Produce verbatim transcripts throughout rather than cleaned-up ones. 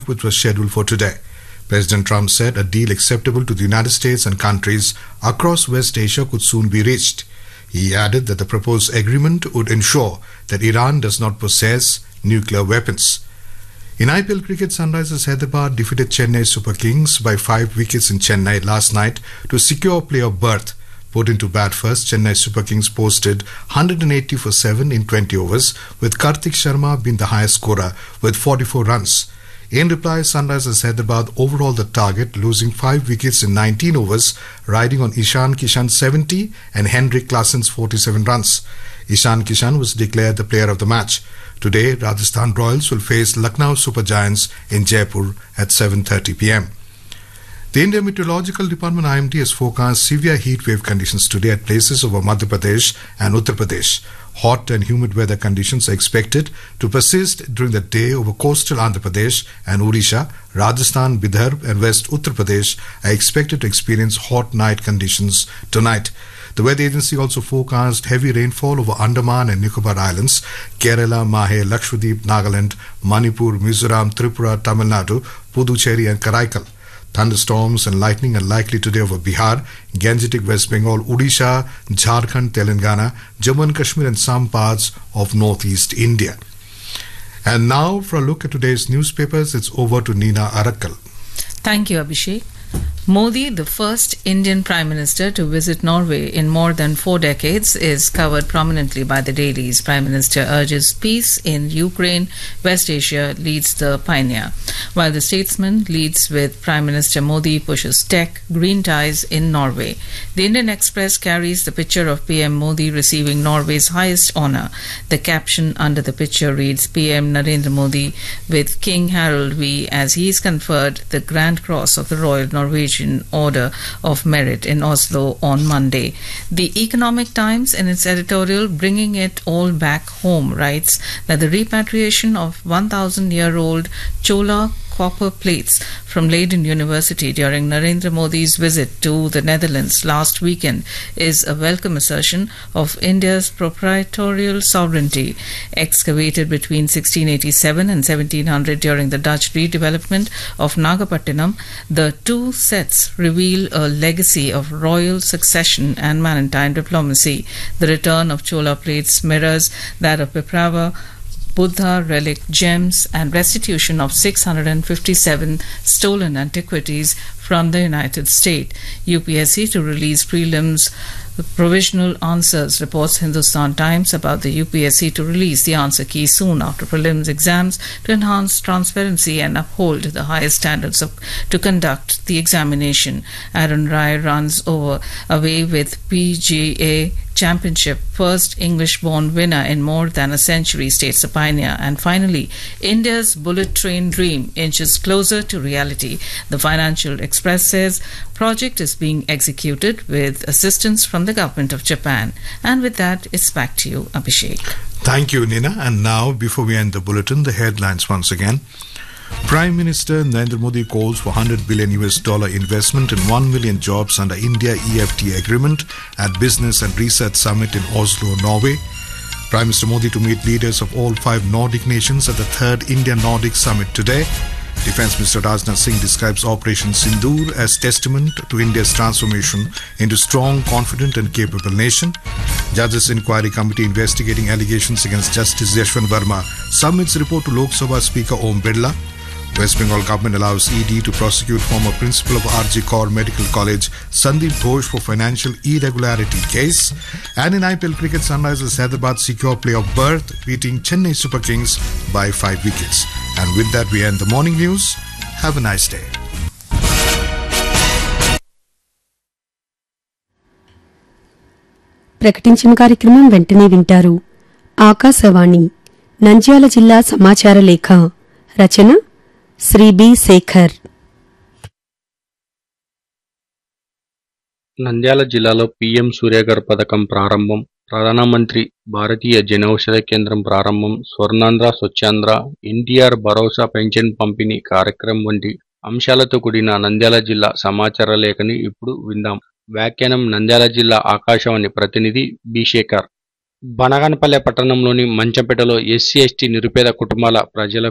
which was scheduled for today. President Trump said a deal acceptable to the United States and countries across West Asia could soon be reached. He added that the proposed agreement would ensure that Iran does not possess nuclear weapons. In I P L cricket, Sunrisers Hyderabad defeated Chennai Super Kings by five wickets in Chennai last night to secure playoff berth. Put into bat first, Chennai Super Kings posted one hundred eighty for seven in twenty overs, with Karthik Sharma being the highest scorer with forty-four runs. In reply, Sunrisers Hyderabad overhauled the target, losing five wickets in nineteen overs, riding on Ishan Kishan's seventy and Henrik Klassen's forty-seven runs. Ishan Kishan was declared the player of the match. Today, Rajasthan Royals will face Lucknow Super Giants in Jaipur at seven thirty p m The Indian Meteorological Department I M D has forecast severe heat wave conditions today at places over Madhya Pradesh and Uttar Pradesh. Hot and humid weather conditions are expected to persist during the day over coastal Andhra Pradesh and Odisha. Rajasthan, Bidarbh and West Uttar Pradesh are expected to experience hot night conditions tonight. The weather agency also forecast heavy rainfall over Andaman and Nicobar Islands, Kerala, Mahe, Lakshadweep, Nagaland, Manipur, Mizoram, Tripura, Tamil Nadu, Puducherry and Karaikal. Thunderstorms and lightning are likely today over Bihar, Gangetic West Bengal, Odisha, Jharkhand, Telangana, Jammu and Kashmir and some parts of northeast India. And now for a look at today's newspapers, it's over to Nina Arakkal. Thank you, Abhishek. Modi, the first Indian Prime Minister to visit Norway in more than four decades, is covered prominently by the dailies. Prime Minister urges peace in Ukraine. West Asia leads the pioneer. While the statesman leads with Prime Minister Modi pushes tech, green ties in Norway. The Indian Express carries the picture of P M Modi receiving Norway's highest honour. The caption under the picture reads P M Narendra Modi with King Harald V as he is conferred the Grand Cross of the Royal Norwegian Order of Merit in Oslo on Monday. The Economic Times, in its editorial Bringing It All Back Home, writes that the repatriation of one thousand year old Chola copper plates from Leiden University during Narendra Modi's visit to the Netherlands last weekend is a welcome assertion of India's proprietorial sovereignty. Excavated between sixteen eighty-seven and seventeen hundred during the Dutch redevelopment of Nagapattinam, the two sets reveal a legacy of royal succession and maritime diplomacy. The return of Chola plates mirrors that of Piprava Buddha relic gems and restitution of six hundred fifty-seven stolen antiquities from the United States. U P S C to release prelims provisional answers, reports Hindustan Times about the U P S C to release the answer key soon after prelims exams to enhance transparency and uphold the highest standards of, to conduct the examination. Aaron Rai runs over away with P G A Championship, first English-born winner in more than a century, states the pioneer. And finally, India's bullet train dream inches closer to reality. The Financial Express says project is being executed with assistance from the government of Japan. And with that, it's back to you, Abhishek. Thank you, Nina. And now, before we end the bulletin, the headlines once again. Prime Minister Narendra Modi calls for one hundred billion U S dollar investment and one million jobs under India E F T agreement at Business and Research Summit in Oslo, Norway. Prime Minister Modi to meet leaders of all five Nordic nations at the third India-Nordic Summit today. Defence Minister Rajnath Singh describes Operation Sindoor as testament to India's transformation into strong, confident and capable nation. Judges Inquiry Committee investigating allegations against Justice Yashwant Verma submits report to Lok Sabha Speaker Om Birla. West Bengal government allows E D to prosecute former principal of R G Kaur Medical College Sandeep Ghosh for financial irregularity case. And in I P L cricket, Sunrisers Hyderabad secure playoff berth, beating Chennai Super Kings by five wickets. And with that, we end the morning news. Have a nice day. ప్రకటించిన కార్యక్రమం వెంటనే వింటారు. ఆకాశవాణి నంద్యాల జిల్లా సమాచార లేఖ రచన Shri B Shekhar. Nandyal జిల్లాలో PM Surya Ghar పథకం ప్రారంభం, ప్రధానమంత్రి భారతీయ జనౌషధ కేంద్రం ప్రారంభం, స్వర్ణాంధ్ర స్వచ్ఛాంధ్ర, ఎన్టీఆర్ భరోసా పెన్షన్ పంపిణీ కార్యక్రమం వంటి అంశాలతో కూడిన నంద్యాల జిల్లా సమాచార లేఖని ఇప్పుడు విందాం. వ్యాఖ్యానం నంద్యాల జిల్లా ఆకాశవాణి ప్రతినిధి బి శేఖర్. బనగానపల్లె పట్టణంలోని మంచంపేటలో ఎస్సీ ఎస్టీ నిరుపేద కుటుంబాల ప్రజలకు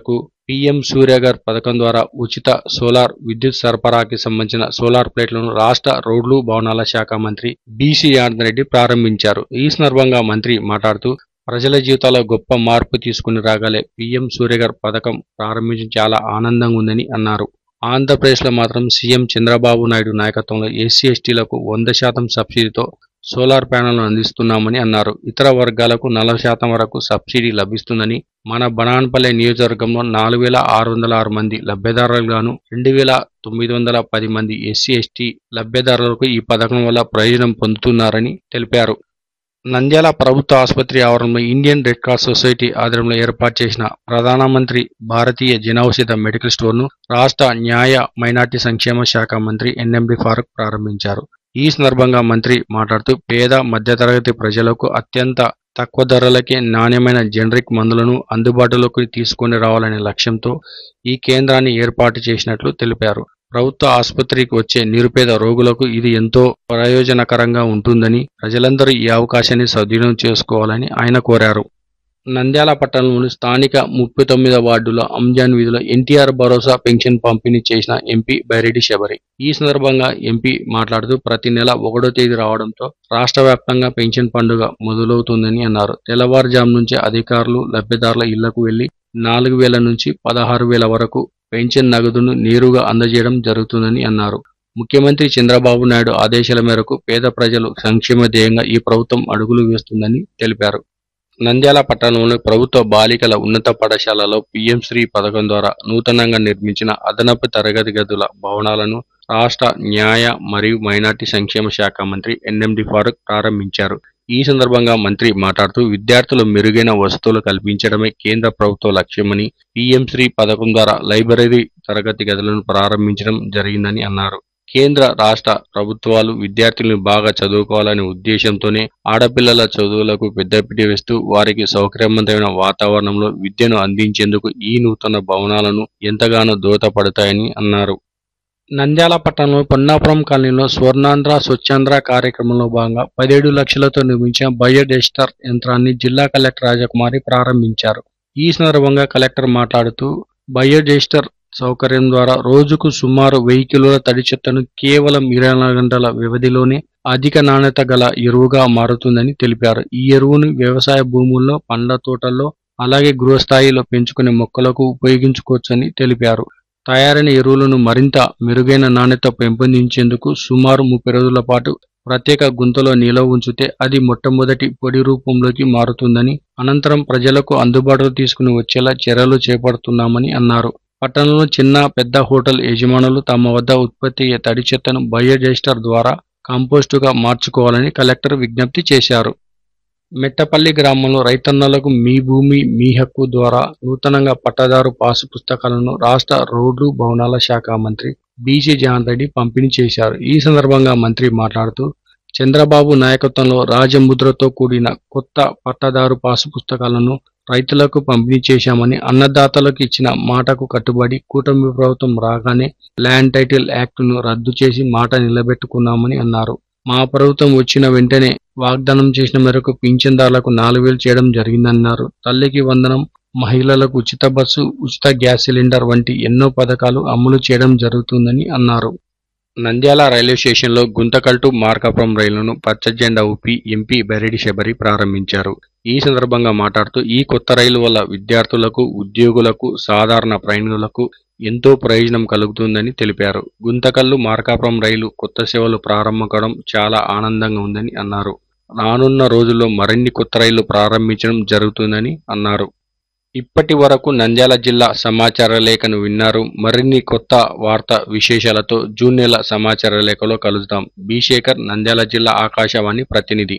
పీఎం సూర్యఘర్ పథకం ద్వారా ఉచిత సోలార్ విద్యుత్ సరఫరాకి సంబంధించిన సోలార్ ప్లేట్లను రాష్ట్ర రోడ్లు భవనాల శాఖ మంత్రి బీసీ ఆనంద్ రెడ్డి ప్రారంభించారు. ఈ సందర్భంగా మంత్రి మాట్లాడుతూ ప్రజల జీవితాల్లో గొప్ప మార్పు తీసుకుని రాగలే పీఎం సూర్యఘర్ పథకం ప్రారంభించడం చాలా ఆనందంగా ఉందని అన్నారు. ఆంధ్రప్రదేశ్లో మాత్రం సీఎం చంద్రబాబు నాయుడు నాయకత్వంలో ఎస్సీ ఎస్టీలకు వంద శాతం సబ్సిడీతో సోలార్ ప్యానెల్ను అందిస్తున్నామని అన్నారు. ఇతర వర్గాలకు నలభై శాతం వరకు సబ్సిడీ లభిస్తుందని, మన బనాన్పల్లె నియోజకవర్గంలో నాలుగు వేల ఆరు వందల ఆరు మంది లబ్ధిదారులుగాను రెండు వేల తొమ్మిది వందల పది మంది ఎస్సీ ఎస్టీ లబ్ధిదారులకు ఈ పథకం వల్ల ప్రయోజనం పొందుతున్నారని తెలిపారు. నంద్యాల ప్రభుత్వ ఆసుపత్రి ఆవరణలో ఇండియన్ రెడ్ క్రాస్ సొసైటీ ఆధ్వర్యంలో ఏర్పాటు చేసిన ప్రధానమంత్రి భారతీయ జనౌషధ మెడికల్ స్టోర్ను రాష్ట్ర న్యాయ మైనార్టీ సంక్షేమ శాఖ మంత్రి ఎన్ఎండి ఫారూక్ ప్రారంభించారు. ఈ సందర్భంగా మంత్రి మాట్లాడుతూ పేద మధ్యతరగతి ప్రజలకు అత్యంత తక్కువ ధరలకే నాణ్యమైన జనరిక్ మందులను అందుబాటులోకి తీసుకొని రావాలనే లక్ష్యంతో ఈ కేంద్రాన్ని ఏర్పాటు చేసినట్లు తెలిపారు. ప్రభుత్వ ఆసుపత్రికి వచ్చే నిరుపేద రోగులకు ఇది ఎంతో ప్రయోజనకరంగా ఉంటుందని, ప్రజలందరూ ఈ అవకాశాన్ని సద్వినియోగం చేసుకోవాలని ఆయన కోరారు. నంద్యాల పట్టణంలోని స్థానిక ముప్పై తొమ్మిదవ వార్డులో అంజాన్ వీధిలో ఎన్టీఆర్ భరోసా పెన్షన్ పంపిణీ చేసిన ఎంపీ బైరెడ్డి శబరి. ఈ సందర్భంగా ఎంపీ మాట్లాడుతూ ప్రతి నెల ఒకటో తేదీ రావడంతో రాష్ట్ర వ్యాప్తంగా పెన్షన్ పండుగ మొదలవుతుందని అన్నారు. తెల్లవారుజాము నుంచే అధికారులు లబ్ధిదారుల ఇళ్లకు వెళ్లి నాలుగు వేల నుంచి పదహారు వేల వరకు పెన్షన్ నగదును నేరుగా అందజేయడం జరుగుతుందని అన్నారు. ముఖ్యమంత్రి చంద్రబాబు నాయుడు ఆదేశాల మేరకు పేద ప్రజలు సంక్షేమ ధ్యేయంగా ఈ ప్రభుత్వం అడుగులు వేస్తుందని తెలిపారు. నంద్యాల పట్టణంలోని ప్రభుత్వ బాలికల ఉన్నత పాఠశాలలో పీఎం శ్రీ పథకం ద్వారా నూతనంగా నిర్మించిన అదనపు తరగతి గదుల భవనాలను రాష్ట్ర న్యాయ మరియు మైనార్టీ సంక్షేమ శాఖ మంత్రి ఎన్ఎండి ఫారూక్ ప్రారంభించారు. ఈ సందర్భంగా మంత్రి మాట్లాడుతూ విద్యార్థులు మెరుగైన వసతులు కల్పించడమే కేంద్ర ప్రభుత్వ లక్ష్యమని, పీఎం శ్రీ పథకం ద్వారా లైబ్రరీ తరగతి గదులను ప్రారంభించడం జరిగిందని అన్నారు. కేంద్ర రాష్ట్ర ప్రభుత్వాలు విద్యార్థులను బాగా చదువుకోవాలనే ఉద్దేశంతోనే ఆడపిల్లల చదువులకు పెద్దపీట వేస్తూ వారికి సౌకర్యవంతమైన వాతావరణంలో విద్యను అందించేందుకు ఈ నూతన భవనాలను ఎంతగానో దోహదపడతాయని అన్నారు. నంద్యాల పట్టణంలో పొన్నాపురం కాలనీలో స్వర్ణాంధ్ర స్వచ్ఛాంధ్ర కార్యక్రమంలో భాగంగా పదిహేడు లక్షలతో నిర్మించిన బయోడైజెస్టర్ యంత్రాన్ని జిల్లా కలెక్టర్ రాజకుమారి ప్రారంభించారు. ఈ సందర్భంగా కలెక్టర్ మాట్లాడుతూ బయోడైజెస్టర్ సౌకర్యం ద్వారా రోజుకు సుమారు వెయ్యి కిలోల తడి చెత్తను కేవలం ఇరవై నాలుగు గంటల వ్యవధిలోనే అధిక నాణ్యత గల ఎరువుగా మారుతుందని తెలిపారు. ఈ ఎరువును వ్యవసాయ భూముల్లో, పండ్ల తోటల్లో, అలాగే గృహస్థాయిలో పెంచుకునే మొక్కలకు ఉపయోగించుకోవచ్చని తెలిపారు. తయారైన ఎరువులను మరింత మెరుగైన నాణ్యత పెంపొందించేందుకు సుమారు ముప్పై రోజుల పాటు ప్రత్యేక గుంతలో నిల్వ ఉంచితే అది మొట్టమొదటి పొడి రూపంలోకి మారుతుందని, అనంతరం ప్రజలకు అందుబాటులో తీసుకుని వచ్చేలా చర్యలు చేపడుతున్నామని అన్నారు. పట్టణంలో చిన్న పెద్ద హోటల్ యజమానులు తమ వద్ద ఉత్పత్తి అయ్యే తడి చెత్తను బయోడైజెస్టర్ ద్వారా కంపోస్టుగా మార్చుకోవాలని కలెక్టర్ విజ్ఞప్తి చేశారు. మెట్టపల్లి గ్రామంలో రైతన్నలకు మీ భూమి మీ హక్కు ద్వారా నూతనంగా పట్టాదారు పాసు పుస్తకాలను రాష్ట్ర రోడ్లు భవనాల శాఖ మంత్రి బీసీ ఆనంద్ రెడ్డి పంపిణీ చేశారు. ఈ సందర్భంగా మంత్రి మాట్లాడుతూ చంద్రబాబు నాయకత్వంలో రాజముద్రతో కూడిన కొత్త పట్టాదారు పాసు పుస్తకాలను రైతులకు పంపిణీ చేశామని, అన్నదాతలకు ఇచ్చిన మాటకు కట్టుబడి కూటమి ప్రభుత్వం రాగానే ల్యాండ్ టైటిల్ యాక్టును రద్దు చేసి మాట నిలబెట్టుకున్నామని అన్నారు. మా ప్రభుత్వం వచ్చిన వెంటనే వాగ్దానం చేసిన మేరకు పింఛన్దారులకు నాలుగు వేలు చేయడం జరిగిందన్నారు. తల్లికి వందనం, మహిళలకు ఉచిత బస్సు, ఉచిత గ్యాస్ సిలిండర్ వంటి ఎన్నో పథకాలు అమలు చేయడం జరుగుతుందని అన్నారు. నంద్యాల రైల్వే స్టేషన్లో గుంతకల్ టు మార్కాపురం రైలును పచ్చ జెండా ఊపి ఎంపీ బైరెడ్డి శబరి ప్రారంభించారు. ఈ సందర్భంగా మాట్లాడుతూ ఈ కొత్త రైలు వల్ల విద్యార్థులకు, ఉద్యోగులకు, సాధారణ ప్రయాణికులకు ఎంతో ప్రయోజనం కలుగుతుందని తెలిపారు. గుంతకల్లు మార్కాపురం రైలు కొత్త సేవలు ప్రారంభం కావడం చాలా ఆనందంగా ఉందని అన్నారు. రానున్న రోజుల్లో మరిన్ని కొత్త రైళ్లు ప్రారంభించడం జరుగుతుందని అన్నారు. ఇప్పటి వరకు నంద్యాల జిల్లా సమాచార లేఖను విన్నారు. మరిన్ని కొత్త వార్త విశేషాలతో జూన్ నెల సమాచార లేఖలో కలుద్దాం. బి శేఖర్, నంద్యాల జిల్లా ఆకాశవాణి ప్రతినిధి.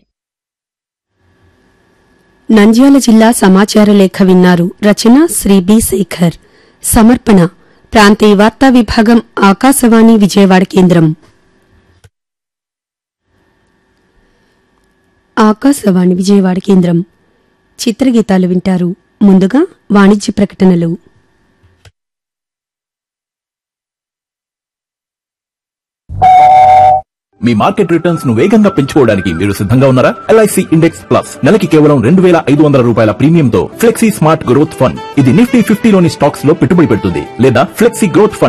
నంద్యాల జిల్లా సమాచార లేఖ విన్నారు. రచన శ్రీ బి శేఖర్. సమర్పణ ప్రాంతీయ వార్తా విభాగం, ఆకాశవాణి విజయవాడ కేంద్రం. ఆకాశవాణి విజయవాడ కేంద్రం. చిత్రగీతాలు వింటారు. ముందుగా వాణిజ్య ప్రకటనలు. మీ మార్కెట్ రిటర్న్స్ ను వేగంగా పెంచుకోవడానికి మీరు సిద్ధంగా ఉన్నారా? ఎల్ఐసి ఇండెక్స్ ప్లస్ నెలకి కేవలం రెండు వేల ఐదు వందల రూపాయల ప్రీమియంతో ఫ్లెక్సీ స్మార్ట్ గ్రోత్ ఫండ్. ఇది నిఫ్టీ ఫిఫ్టీలోని స్టాక్స్ లో పెట్టుబడి పెడుతుంది లేదా ఫ్లెక్సీ గ్రోత్ ఫండ్